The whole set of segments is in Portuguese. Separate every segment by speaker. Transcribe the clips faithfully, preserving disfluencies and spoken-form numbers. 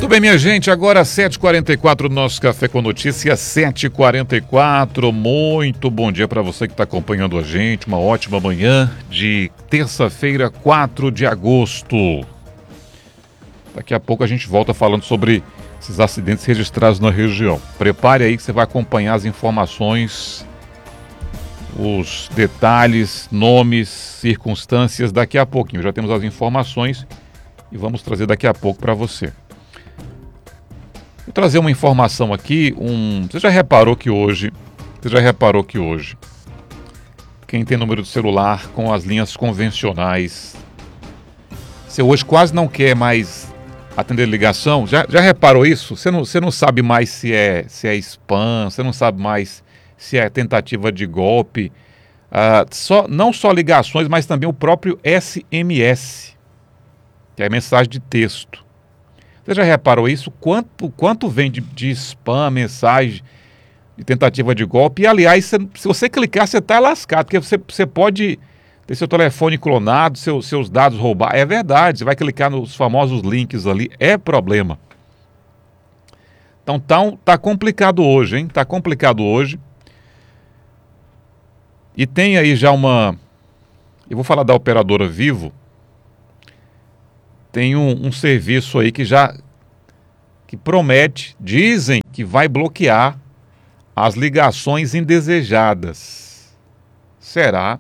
Speaker 1: Tudo bem, minha gente, agora sete e quarenta e quatro, nosso Café com Notícias, sete e quarenta e quatro, muito bom dia para você que está acompanhando a gente, uma ótima manhã de terça-feira, quatro de agosto. Daqui a pouco a gente volta falando sobre esses acidentes registrados na região. Prepare aí que você vai acompanhar as informações, os detalhes, nomes, circunstâncias daqui a pouquinho. Já temos as informações e vamos trazer daqui a pouco para você. Vou trazer uma informação aqui, um... você já reparou que hoje, você já reparou que hoje, quem tem número de celular com as linhas convencionais, você hoje quase não quer mais atender ligação? Já, já reparou isso? Você não, você não sabe mais se é, se é spam, você não sabe mais se é tentativa de golpe, uh, só, não só ligações, mas também o próprio S M S, que é mensagem de texto. Você já reparou isso? Quanto, quanto vem de, de spam, mensagem de tentativa de golpe? E, aliás, se, se você clicar, você está lascado, porque você, você pode ter seu telefone clonado, seu, seus dados roubados. É verdade, você vai clicar nos famosos links ali, é problema. Então, tá, tá complicado hoje, hein? Tá complicado hoje. E tem aí já uma... Eu vou falar da operadora Vivo. Tem um, um serviço aí que já que promete, dizem que vai bloquear as ligações indesejadas. Será?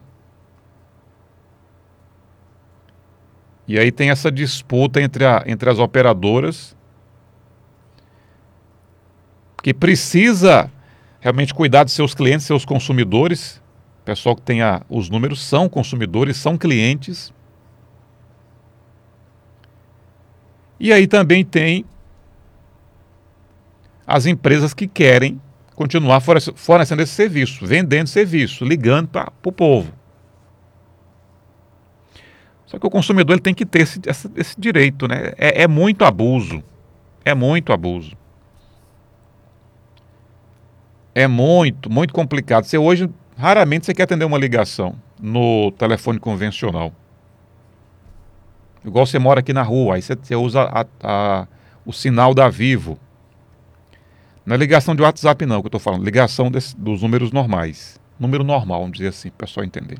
Speaker 1: E aí tem essa disputa entre, a, entre as operadoras, que precisa realmente cuidar dos seus clientes, seus consumidores. O pessoal que tem a, os números são consumidores, são clientes. E aí também tem as empresas que querem continuar fornecendo esse serviço, vendendo serviço, ligando para o povo. Só que o consumidor ele tem que ter esse, esse, esse direito, né? É, é muito abuso. É muito abuso. É muito, muito complicado. Você hoje, raramente você quer atender uma ligação no telefone convencional. Igual você mora aqui na rua, aí você, você usa a, a, o sinal da Vivo. Não é ligação de WhatsApp não que eu estou falando, ligação desse, dos números normais. Número normal, vamos dizer assim, para o pessoal entender.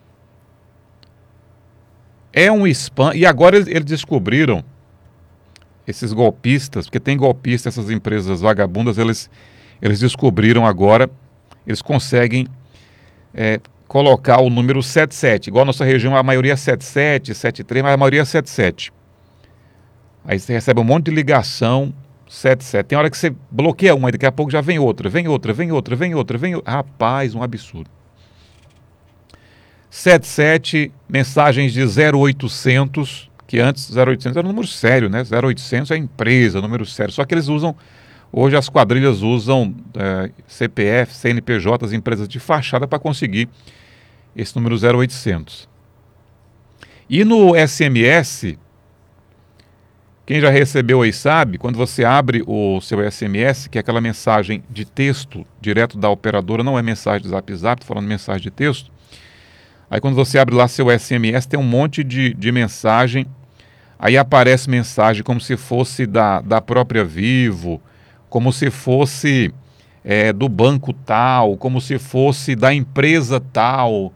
Speaker 1: É um spam, e agora eles, eles descobriram, esses golpistas, porque tem golpistas, essas empresas vagabundas, eles, eles descobriram agora, eles conseguem... É, colocar o número setenta e sete, igual a nossa região, a maioria é setenta e sete, setenta e três, mas a maioria é setenta e sete. Aí você recebe um monte de ligação, setenta e sete. Tem hora que você bloqueia uma e daqui a pouco já vem outra, vem outra, vem outra, vem outra, vem outra. Rapaz, um absurdo. setenta e sete, mensagens de zero oitocentos, que antes zero oitocentos era um número sério, né? zero oitocentos é empresa, número sério. Só que eles usam... Hoje as quadrilhas usam é, C P F, C N P J, as empresas de fachada para conseguir esse número zero oitocentos. E no S M S, quem já recebeu aí sabe, quando você abre o seu S M S, que é aquela mensagem de texto direto da operadora, não é mensagem de Zap Zap, estou falando mensagem de texto. Aí quando você abre lá seu S M S, tem um monte de, de mensagem, aí aparece mensagem como se fosse da, da própria Vivo, como se fosse é, do banco tal, como se fosse da empresa tal.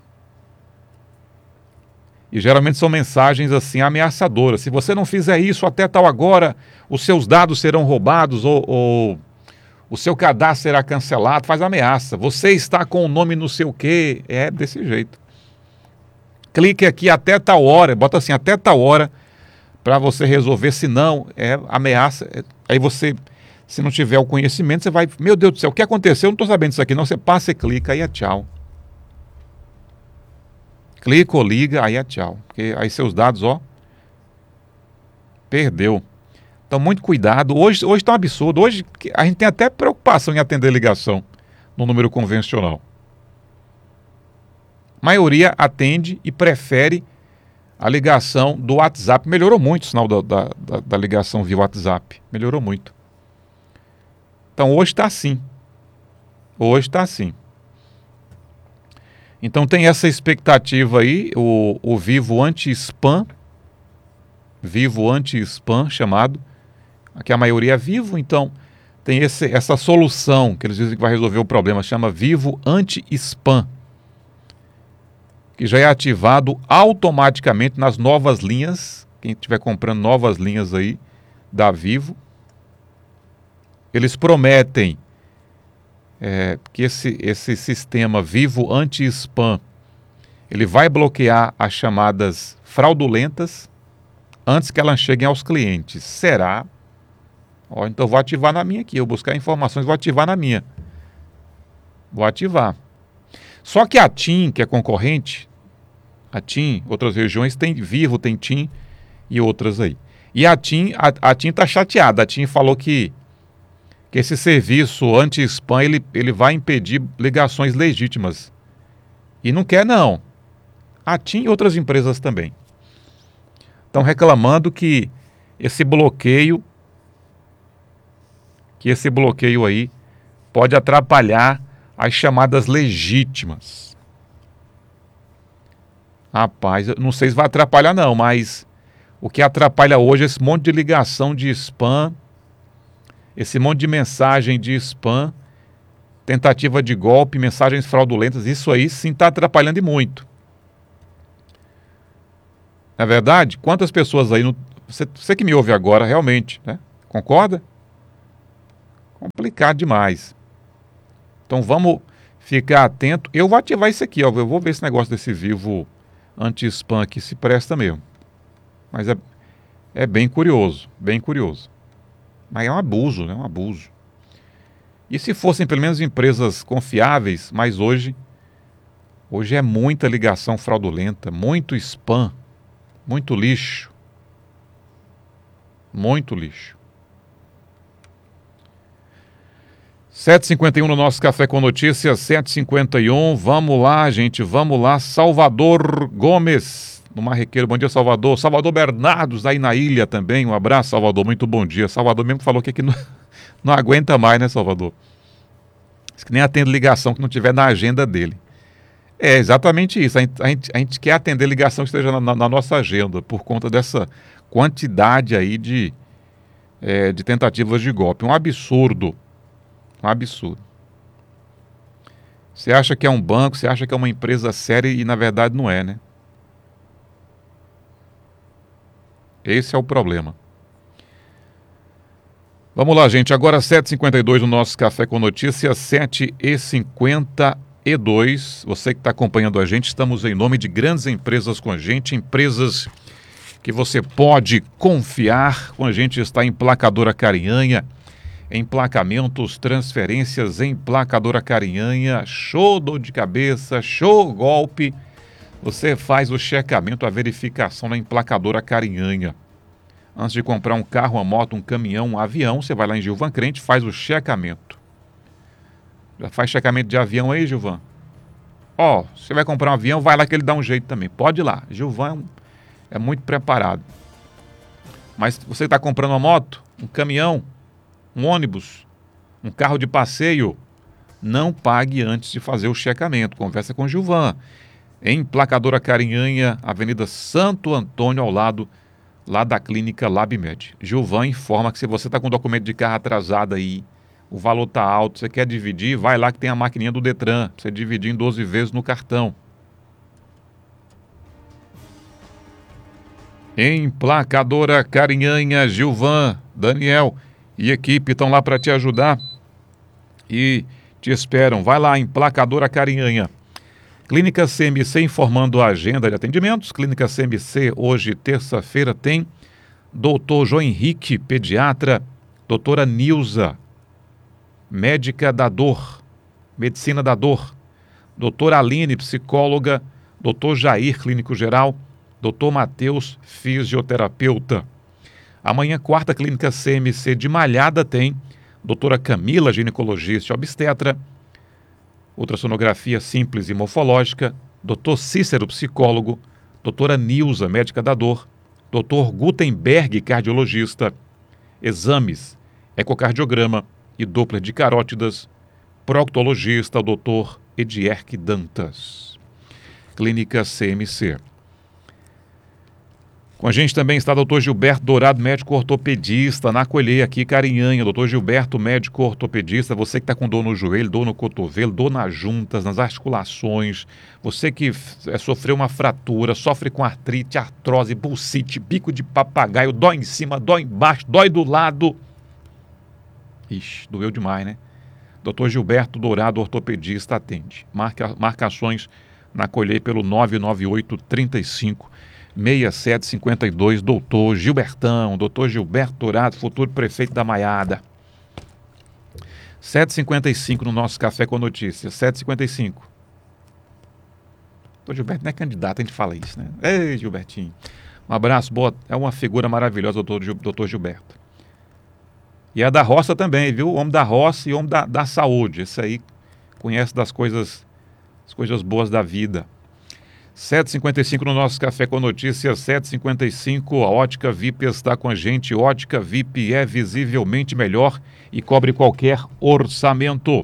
Speaker 1: E geralmente são mensagens assim ameaçadoras. Se você não fizer isso até tal agora, os seus dados serão roubados ou, ou o seu cadastro será cancelado. Faz ameaça. Você está com o nome não sei o quê. É desse jeito. Clique aqui até tal hora, bota assim, até tal hora, para você resolver. Se não, é ameaça. Aí você... Se não tiver o conhecimento, você vai... Meu Deus do céu, o que aconteceu? Eu não estou sabendo disso aqui, não. Você passa e clica, aí é tchau. Clica ou liga, aí é tchau. Porque aí seus dados, ó... Perdeu. Então, muito cuidado. Hoje hoje está um absurdo. Hoje a gente tem até preocupação em atender ligação no número convencional. A maioria atende e prefere a ligação do WhatsApp. Melhorou muito o sinal da, da, da, da ligação via WhatsApp. Melhorou muito. Então hoje está assim. Hoje está assim. Então tem essa expectativa aí, o, o Vivo Anti-Spam, Vivo Anti-Spam chamado, aqui a maioria é Vivo, então tem esse, essa solução que eles dizem que vai resolver o problema, chama Vivo Anti-Spam, que já é ativado automaticamente nas novas linhas. Quem estiver comprando novas linhas aí da Vivo, eles prometem é, que esse, esse sistema Vivo Anti-Spam, ele vai bloquear as chamadas fraudulentas antes que elas cheguem aos clientes. Será? Ó, então vou ativar na minha aqui, eu vou buscar informações, vou ativar na minha. Vou ativar. Só que a TIM, que é concorrente, a TIM, outras regiões tem Vivo, tem TIM e outras aí. E a TIM, a, a TIM tá chateada, a TIM falou que, que esse serviço anti-spam, ele, ele vai impedir ligações legítimas. E não quer não. A TIM e outras empresas também estão reclamando que esse bloqueio, que esse bloqueio aí pode atrapalhar as chamadas legítimas. Rapaz, eu não sei se vai atrapalhar não, mas o que atrapalha hoje é esse monte de ligação de spam, esse monte de mensagem de spam, tentativa de golpe, mensagens fraudulentas, isso aí sim está atrapalhando e muito. Na verdade, quantas pessoas aí, no, você, você que me ouve agora realmente, né? Concorda? Complicado demais. Então vamos ficar atento. Eu vou ativar isso aqui, ó. Eu vou ver esse negócio desse Vivo anti-spam aqui se presta mesmo. Mas é, é bem curioso, bem curioso. Mas é um abuso, né? Um abuso. E se fossem pelo menos empresas confiáveis, mas hoje, hoje é muita ligação fraudulenta, muito spam, muito lixo. Muito lixo. sete e cinquenta e um no nosso Café com Notícias, sete e cinquenta e um. Vamos lá, gente, vamos lá. Salvador Gomes, no Marrequeiro. Bom dia, Salvador. Salvador Bernardos, aí na ilha também. Um abraço, Salvador. Muito bom dia. Salvador mesmo falou que aqui não, não aguenta mais, né, Salvador? Diz que nem atende ligação que não tiver na agenda dele. É exatamente isso. A gente, a gente, a gente quer atender ligação que esteja na, na nossa agenda, por conta dessa quantidade aí de, é, de tentativas de golpe. Um absurdo. Um absurdo. Você acha que é um banco, você acha que é uma empresa séria e na verdade não é, né? Esse é o problema. Vamos lá, gente. Agora sete e cinquenta e dois no nosso Café com Notícias, sete e cinquenta e dois. Você que está acompanhando a gente, estamos em nome de grandes empresas com a gente, empresas que você pode confiar. Com a gente está a Emplacadora Carinhanha, emplacamentos, transferências, Emplacadora Carinhanha, show dor de cabeça, show golpe. Você faz o checamento, a verificação na Emplacadora Carinhanha. Antes de comprar um carro, uma moto, um caminhão, um avião, você vai lá em Gilvan Crente, faz o checamento. Já faz checamento de avião aí, Gilvan? Ó, você vai comprar um avião, vai lá que ele dá um jeito também. Pode ir lá, Gilvan é, um, é muito preparado. Mas você está comprando uma moto, um caminhão, um ônibus, um carro de passeio, não pague antes de fazer o checamento. Conversa com o Gilvan. Emplacadora Carinhanha, Avenida Santo Antônio, ao lado lá da clínica LabMed. Gilvan informa que se você está com documento de carro atrasado aí, o valor está alto, você quer dividir, vai lá que tem a maquininha do Detran, pra você dividir em doze vezes no cartão. Emplacadora Carinhanha, Gilvan, Daniel e equipe estão lá para te ajudar e te esperam. Vai lá, Emplacadora Carinhanha. Clínica C M C informando a agenda de atendimentos. Clínica C M C, hoje, terça-feira, tem doutor João Henrique, pediatra, doutora Nilza, médica da dor, medicina da dor, doutora Aline, psicóloga, doutor Jair, clínico geral, doutor Matheus, fisioterapeuta. Amanhã, quarta, Clínica C M C de Malhada tem doutora Camila, ginecologista e obstetra, ultrassonografia simples e morfológica, doutor Cícero, psicólogo, doutora Nilza, médica da dor, doutor Gutenberg, cardiologista, exames, ecocardiograma e Doppler de carótidas, proctologista, doutor Edierque Dantas. Clínica C M C. Com a gente também está o doutor Gilberto Dourado, médico ortopedista, na Colheia aqui, Carinhanha. doutor Gilberto, médico ortopedista, você que está com dor no joelho, dor no cotovelo, dor nas juntas, nas articulações, você que é, sofreu uma fratura, sofre com artrite, artrose, bursite, bico de papagaio, dói em cima, dói embaixo, dói do lado. Ixi, doeu demais, né? doutor Gilberto Dourado, ortopedista, atende. Marca, marcações na Colheia pelo nove nove oito, trinta e cinco, sessenta e sete cinquenta e dois, doutor Gilbertão, doutor Gilberto Dourado, futuro prefeito da Maiada. sete e cinquenta e cinco no nosso Café com Notícias, sete e cinquenta e cinco. doutor Gilberto não é candidato, a gente fala isso, né? Ei, Gilbertinho. Um abraço, boa, é uma figura maravilhosa, doutor, doutor Gilberto. E é da roça também, viu? Homem da roça e homem da, da saúde. Esse aí conhece das coisas, as coisas boas da vida. sete e cinquenta e cinco no nosso Café com Notícias, sete e cinquenta e cinco, a Ótica V I P está com a gente. Ótica V I P é visivelmente melhor e cobre qualquer orçamento.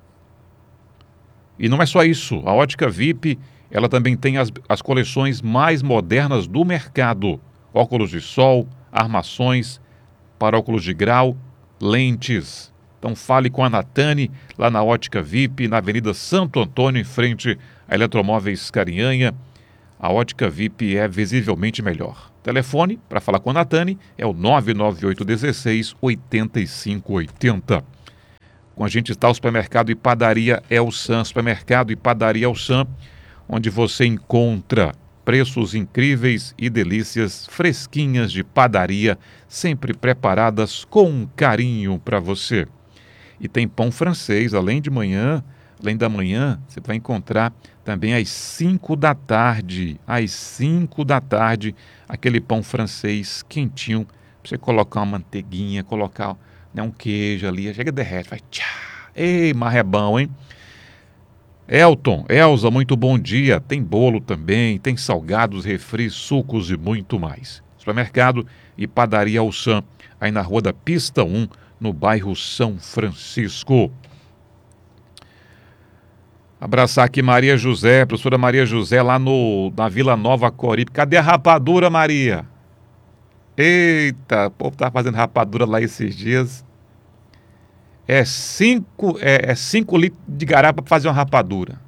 Speaker 1: E não é só isso, a Ótica V I P, ela também tem as, as coleções mais modernas do mercado. Óculos de sol, armações, para óculos de grau, lentes. Então fale com a Natane, lá na Ótica V I P, na Avenida Santo Antônio, em frente a Eletromóveis Carinhanha. A Ótica V I P é visivelmente melhor. Telefone para falar com a Natane é o nove nove oito um seis, oito cinco oito zero. Com a gente está o Supermercado e Padaria Elsan. Supermercado e Padaria Elsan, onde você encontra preços incríveis e delícias fresquinhas de padaria, sempre preparadas com carinho para você. E tem pão francês, além de manhã, além da manhã, você vai encontrar também às cinco da tarde, às cinco da tarde, aquele pão francês quentinho, para você colocar uma manteiguinha, colocar, né, um queijo ali, chega derrete, vai tchá. Ei, mas é bom, hein? Elton, Elza, muito bom dia. Tem bolo também, tem salgados, refris, sucos e muito mais. Supermercado e Padaria Elsan, aí na Rua da Pista um, no bairro São Francisco. Abraçar aqui Maria José, professora Maria José, lá no, na Vila Nova Coripe. Cadê a rapadura, Maria? Eita, o povo tá fazendo rapadura lá esses dias. É cinco, é, é cinco litros de garapa para fazer uma rapadura.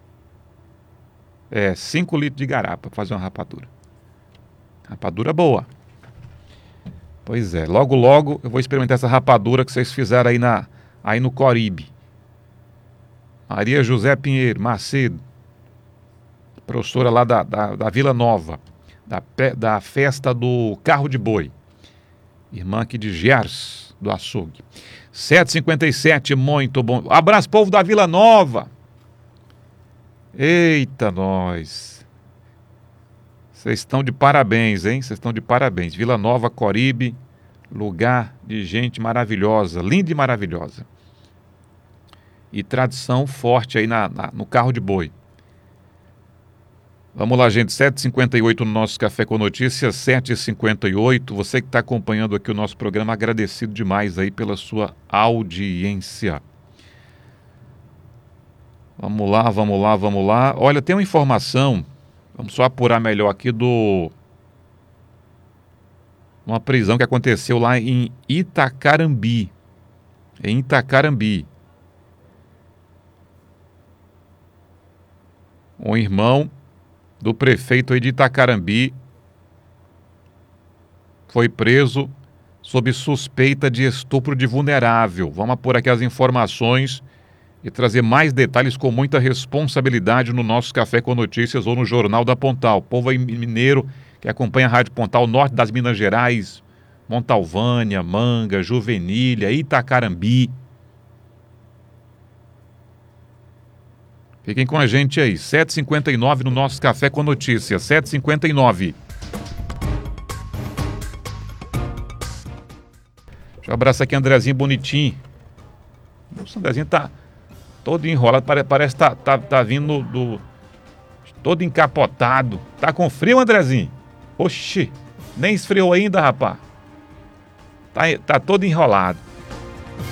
Speaker 1: É cinco litros de garapa para fazer uma rapadura. Rapadura boa. Pois é, logo logo eu vou experimentar essa rapadura que vocês fizeram aí, na, aí no Coribe. Maria José Pinheiro Macedo, professora lá da, da, da Vila Nova, da, da festa do Carro de Boi. Irmã aqui de Gers, do açougue. sete e cinquenta e sete, muito bom. Abraço, povo da Vila Nova. Eita, nós. Vocês estão de parabéns, hein? Vocês estão de parabéns. Vila Nova, Coribe, lugar de gente maravilhosa, linda e maravilhosa. E tradição forte aí na, na, no Carro de Boi. Vamos lá, gente, sete e cinquenta e oito no nosso Café com Notícias, sete e cinquenta e oito. Você que está acompanhando aqui o nosso programa, agradecido demais aí pela sua audiência. Vamos lá, vamos lá, vamos lá. Olha, tem uma informação, vamos só apurar melhor aqui do... uma prisão que aconteceu lá em Itacarambi. Em Itacarambi. Um irmão do prefeito aí de Itacarambi foi preso sob suspeita de estupro de vulnerável. Vamos apor aqui as informações e trazer mais detalhes com muita responsabilidade no nosso Café com Notícias ou no Jornal da Pontal. Povo aí mineiro que acompanha a Rádio Pontal, norte das Minas Gerais, Montalvânia, Manga, Juvenília, Itacarambi. Fiquem com a gente aí, sete e cinquenta e nove no nosso Café com Notícias, sete e cinquenta e nove. Deixa eu abraçar aqui Andrezinho bonitinho. O Andrezinho tá todo enrolado, parece que tá, tá, tá vindo do... todo encapotado. Tá com frio, Andrezinho? Oxi, nem esfriou ainda, rapaz. Tá, tá todo enrolado.